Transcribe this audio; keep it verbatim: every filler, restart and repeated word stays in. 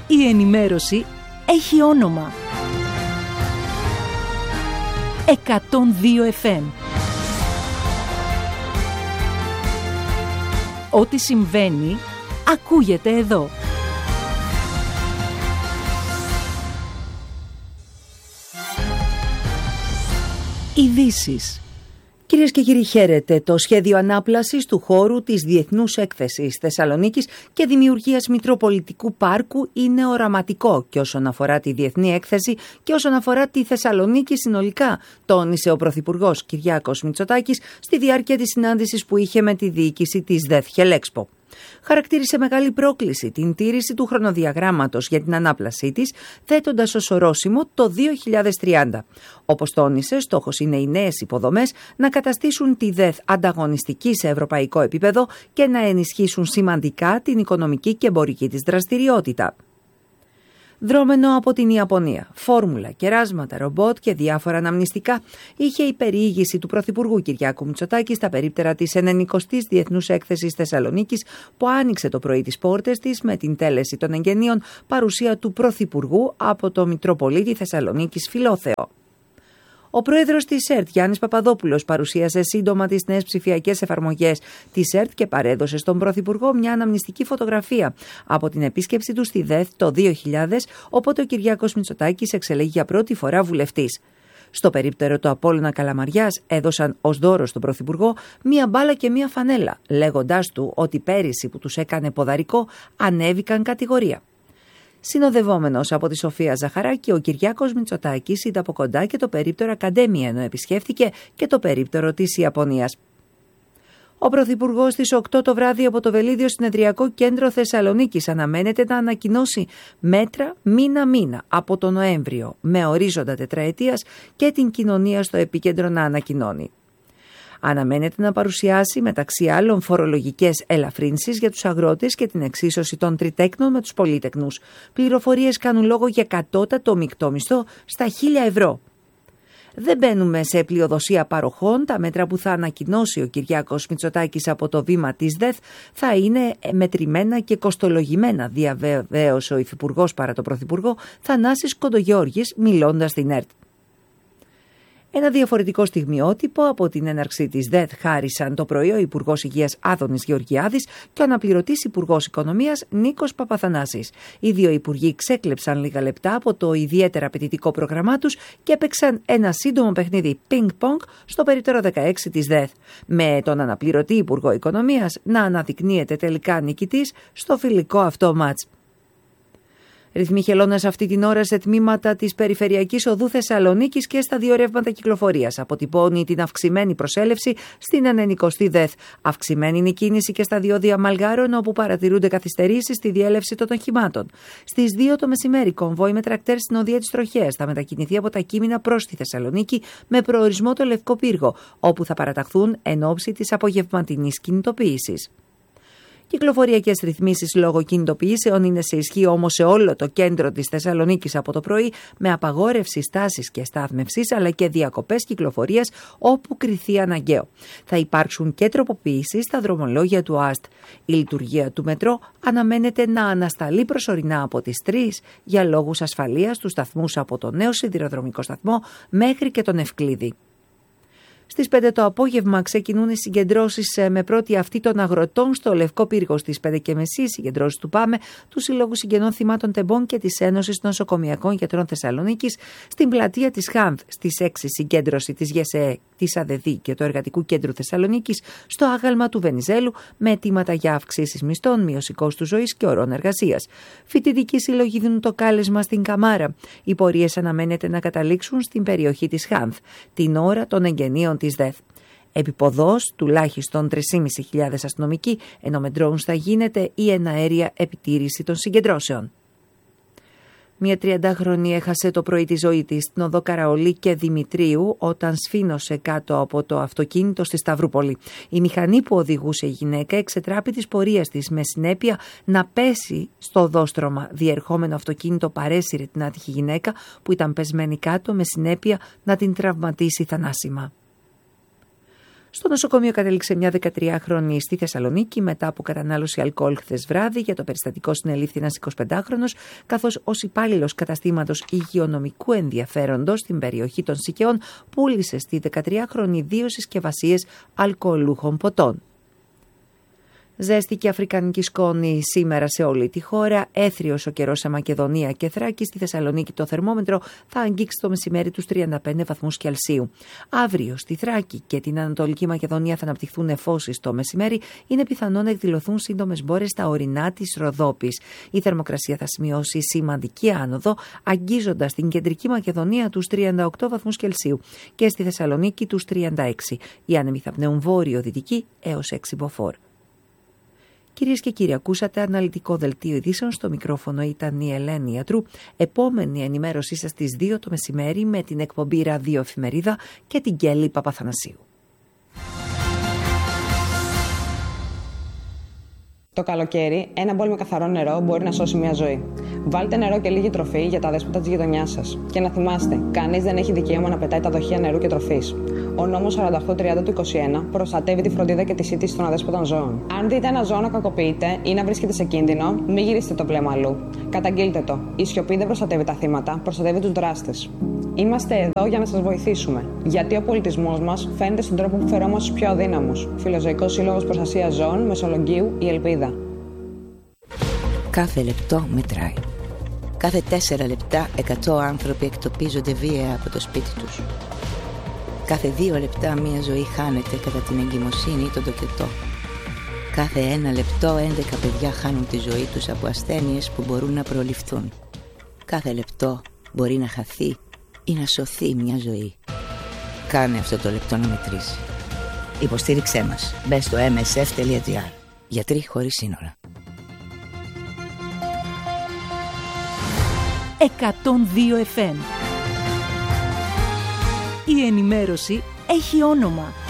Η ενημέρωση έχει όνομα. εκατόν δύο εφ εμ. Ό,τι συμβαίνει, ακούγεται εδώ. Ειδήσεις. Κυρίες και κύριοι, χαίρετε. Το σχέδιο ανάπλασης του χώρου της Διεθνούς Έκθεσης Θεσσαλονίκης και δημιουργίας Μητροπολιτικού Πάρκου είναι οραματικό και όσον αφορά τη Διεθνή Έκθεση και όσον αφορά τη Θεσσαλονίκη συνολικά, τόνισε ο Πρωθυπουργός Κυριάκος Μητσοτάκης στη διάρκεια της συνάντησης που είχε με τη διοίκηση της ΔΕΘ Χελέξπο. Χαρακτήρισε μεγάλη πρόκληση την τήρηση του χρονοδιαγράμματος για την ανάπλασή της, θέτοντας ως ορόσημο το δύο χιλιάδες τριάντα. Όπως τόνισε, στόχος είναι οι νέες υποδομές να καταστήσουν τη ΔΕΘ ανταγωνιστική σε ευρωπαϊκό επίπεδο και να ενισχύσουν σημαντικά την οικονομική και εμπορική της δραστηριότητα. Δρόμενο από την Ιαπωνία, φόρμουλα, κεράσματα, ρομπότ και διάφορα αναμνηστικά είχε η περιήγηση του Πρωθυπουργού Κυριάκου Μητσοτάκη στα περίπτερα της ενενηκοστής Διεθνούς Έκθεσης Θεσσαλονίκης που άνοιξε το πρωί τις πόρτες της με την τέλεση των εγγενείων, παρουσία του Πρωθυπουργού από το Μητροπολίτη Θεσσαλονίκης Φιλόθεο. Ο πρόεδρος της ΕΡΤ, Γιάννης Παπαδόπουλος, παρουσίασε σύντομα τις νέες ψηφιακές εφαρμογές της ΕΡΤ και παρέδωσε στον Πρωθυπουργό μια αναμνηστική φωτογραφία από την επίσκεψή του στη ΔΕΘ το δύο χιλιάδες, οπότε ο Κυριάκος Μητσοτάκης εξελέγει για πρώτη φορά βουλευτής. Στο περίπτερο του Απόλλωνα Καλαμαριάς έδωσαν ως δώρο στον Πρωθυπουργό μία μπάλα και μία φανέλα, λέγοντάς του ότι πέρυσι που τους έκανε ποδαρικό ανέβηκαν κατηγορία. Συνοδευόμενος από τη Σοφία Ζαχαράκη, ο Κυριάκος Μητσοτάκης είδε από κοντά και το περίπτερο Ακαντέμια, ενώ επισκέφθηκε και το περίπτερο της Ιαπωνίας. Ο Πρωθυπουργός στις οκτώ το βράδυ από το Βελίδιο Συνεδριακό Κέντρο Θεσσαλονίκης αναμένεται να ανακοινώσει μέτρα μήνα-μήνα από τον Νοέμβριο, με ορίζοντα τετραετίας και την κοινωνία στο επίκεντρο να ανακοινώνει. Αναμένεται να παρουσιάσει μεταξύ άλλων φορολογικές ελαφρύνσεις για τους αγρότες και την εξίσωση των τριτέκνων με τους πολύτεκνους. Πληροφορίες κάνουν λόγο για κατώτατο μεικτό μισθό στα χίλια ευρώ. Δεν μπαίνουμε σε πλειοδοσία παροχών. Τα μέτρα που θα ανακοινώσει ο Κυριάκος Μητσοτάκης από το βήμα της ΔΕΘ θα είναι μετρημένα και κοστολογημένα, διαβεβαίωσε ο Υφυπουργός παρά τον Πρωθυπουργό Θανάσης Κοντογιώργης, μιλώντας στην ΕΡΤ. Ένα διαφορετικό στιγμιότυπο από την έναρξη της ΔΕΘ χάρισαν το πρωί ο Υπουργός Υγείας Άδωνης Γεωργιάδης και ο αναπληρωτής Υπουργός Οικονομίας Νίκος Παπαθανάσης. Οι δύο υπουργοί ξέκλεψαν λίγα λεπτά από το ιδιαίτερα απαιτητικό πρόγραμμά τους και έπαιξαν ένα σύντομο παιχνίδι πινκ-πονγκ στο περίπτερο δεκαέξι της ΔΕΘ, με τον αναπληρωτή Υπουργό Οικονομίας να αναδεικνύεται τελικά νικητής στο φιλικό αυτό μάτς. Ρυθμοί χελώνας αυτή την ώρα σε τμήματα της Περιφερειακής Οδού Θεσσαλονίκης και στα δύο ρεύματα κυκλοφορίας. Αποτυπώνει την αυξημένη προσέλευση στην ενενηκοστή ΔΕΘ. Αυξημένη είναι η κίνηση και στα διόδια Μαλγάρων, όπου παρατηρούνται καθυστερήσεις στη διέλευση των οχημάτων. Στις δύο το μεσημέρι, κομβόι με τρακτέρ στην οδεία της Τροχέας θα μετακινηθεί από τα Κείμηνα προς τη Θεσσαλονίκη με προορισμό το Λευκό Πύργο, όπου θα παραταχθούν εν ώψη της απογευματινής κινητοποίησης. Κυκλοφοριακές ρυθμίσεις λόγω κινητοποιήσεων είναι σε ισχύ όμως σε όλο το κέντρο της Θεσσαλονίκης από το πρωί, με απαγόρευση στάσης και στάθμευσης αλλά και διακοπές κυκλοφορίας όπου κριθεί αναγκαίο. Θα υπάρξουν και τροποποιήσεις στα δρομολόγια του ΑΣΤ. Η λειτουργία του μετρό αναμένεται να ανασταλεί προσωρινά από τις τρεις για λόγους ασφαλείας του σταθμούς από το νέο σιδηροδρομικό σταθμό μέχρι και τον Ευκλήδη. Στις πέντε το απόγευμα ξεκινούν οι συγκεντρώσεις με πρώτη αυτή των αγροτών στο Λευκό Πύργο. Στις πέντε και μισή συγκεντρώσεις του ΠΑΜΕ, του Συλλόγου Συγγενών Θυμάτων Τεμπών και της Ένωσης Νοσοκομιακών Γιατρών Θεσσαλονίκης, στην πλατεία της ΧΑΝΘ. Στις έξι συγκέντρωση της ΓΕΣΕΕ, της ΑΔΕΔΗ και του Εργατικού Κέντρου Θεσσαλονίκης στο άγαλμα του Βενιζέλου, με αιτήματα για αυξήσεις μισθών, μείωση κόστου ζωής και ωρών εργασίας. Φοιτητικοί σύλλογοι δίνουν το κάλεσμα στην Καμάρα. Οι πορείες αναμένεται να καταλήξουν στην περιοχή της ΧΑΝΘ την ώρα των εγγενείων της ΔΕΘ. Επιποδός τουλάχιστον τρεις χιλιάδες πεντακόσιοι αστυνομικοί, ενώ με drones θα γίνεται η εναέρια επιτήρηση των συγκεντρώσεων. Μια τριαντάχρονη έχασε το πρωί τη ζωή της στην οδό Καραολί και Δημητρίου όταν σφήνωσε κάτω από το αυτοκίνητο στη Σταυρούπολη. Η μηχανή που οδηγούσε η γυναίκα εξετράπη της πορείας της με συνέπεια να πέσει στο οδόστρωμα. Διερχόμενο αυτοκίνητο παρέσυρε την άτυχη γυναίκα που ήταν πεσμένη κάτω, με συνέπεια να την τραυματίσει θανάσιμα. Στο νοσοκομείο κατέληξε μια δεκατριάχρονη στη Θεσσαλονίκη μετά από κατανάλωση αλκοόλ χθες βράδυ. Για το περιστατικό συνελήφθη ένας εικοσιπεντάχρονος, καθώς ως υπάλληλος καταστήματος υγειονομικού ενδιαφέροντος στην περιοχή των Σικαιών πούλησε στη δεκατριάχρονη δύο συσκευασίες αλκοολούχων ποτών. Ζέστη και αφρικανική σκόνη σήμερα σε όλη τη χώρα. Έθριος ο καιρός σε Μακεδονία και Θράκη. Στη Θεσσαλονίκη το θερμόμετρο θα αγγίξει το μεσημέρι τους τριάντα πέντε βαθμούς Κελσίου. Αύριο στη Θράκη και την Ανατολική Μακεδονία θα αναπτυχθούν νεφώσεις το μεσημέρι. Είναι πιθανό να εκδηλωθούν σύντομες μπόρες στα ορεινά της Ροδόπης. Η θερμοκρασία θα σημειώσει σημαντική άνοδο, αγγίζοντας την Κεντρική Μακεδονία τους τριάντα οκτώ βαθμούς Κελσίου και στη Θεσσαλονίκη τους τριάντα έξι. Οι άνεμοι θα πνέουν βόρειο-δυτική έως έξι μποφόρ. Κυρίες και κύριοι, ακούσατε αναλυτικό δελτίο ειδήσεων. Στο μικρόφωνο ήταν η Ελένη Ιατρού. Επόμενη ενημέρωσή σας στις δύο το μεσημέρι με την εκπομπή Ραδίο Εφημερίδα και την Κέλλη Παπαθανασίου. Το καλοκαίρι, ένα μπολ με καθαρό νερό μπορεί να σώσει μια ζωή. Βάλτε νερό και λίγη τροφή για τα δέσποτα της γειτονιάς σας. Και να θυμάστε, κανείς δεν έχει δικαίωμα να πετάει τα δοχεία νερού και τροφής. Ο νόμος σαράντα οκτώ τριάντα του είκοσι ένα προστατεύει τη φροντίδα και τη σύντηση των αδέσποτων ζώων. Αν δείτε ένα ζώο να κακοποιείται ή να βρίσκεται σε κίνδυνο, μην γυρίσετε το βλέμμα αλλού. Καταγγείλτε το. Η σιωπή δεν προστατεύει τα θύματα, προστατεύει τους δράστες. Είμαστε εδώ για να σας βοηθήσουμε. Γιατί ο πολιτισμός μας φαίνεται στον τρόπο που φερόμαστε στους πιο αδύναμους. Φιλοζωικός Σύλλογος Προστασίας Ζώων Μεσολογγίου, η Ελπίδα. Κάθε λεπτό μετράει. Κάθε τέσσερα λεπτά εκατό άνθρωποι εκτοπίζονται βία από το σπίτι τους. Κάθε δύο λεπτά μία ζωή χάνεται κατά την εγκυμοσύνη ή τον τοκετό. Κάθε ένα λεπτό έντεκα παιδιά χάνουν τη ζωή τους από ασθένειες που μπορούν να προληφθούν. Κάθε λεπτό μπορεί να χαθεί ή να σωθεί μια ζωή. Κάνε αυτό το λεπτό να μετρήσει. Υποστήριξέ μας. Μπες στο εμ ες εφ τελεία τζι άρ. Γιατροί χωρίς σύνορα. εκατόν δύο εφ εμ. Η ενημέρωση έχει όνομα.